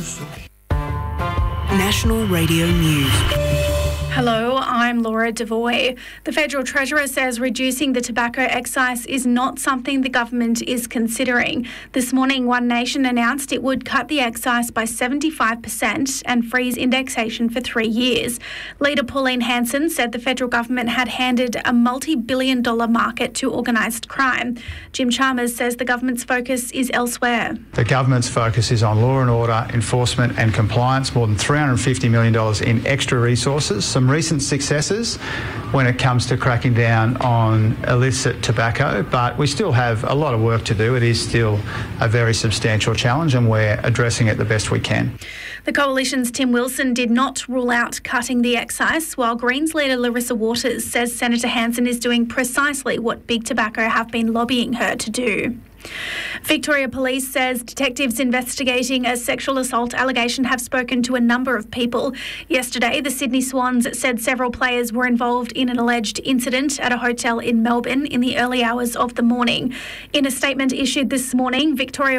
National Radio News. Hello, I'm Laura Devoy. The Federal Treasurer says reducing the tobacco excise is not something the government is considering. This morning, One Nation announced it would cut the excise by 75% and freeze indexation for 3 years. Leader Pauline Hanson said the federal government had handed a multi-billion-dollar market to organised crime. Jim Chalmers says the government's focus is elsewhere. The government's focus is on law and order, enforcement and compliance, more than $350 million in extra resources. Some recent successes when it comes to cracking down on illicit tobacco, but we still have a lot of work to do. It is still a very substantial challenge and we're addressing it the best we can. The Coalition's Tim Wilson did not rule out cutting the excise, while Greens leader Larissa Waters says Senator Hanson is doing precisely what Big Tobacco have been lobbying her to do. Victoria Police says detectives investigating a sexual assault allegation have spoken to a number of people. Yesterday, the Sydney Swans said several players were involved in an alleged incident at a hotel in Melbourne in the early hours of the morning. In a statement issued this morning, Victoria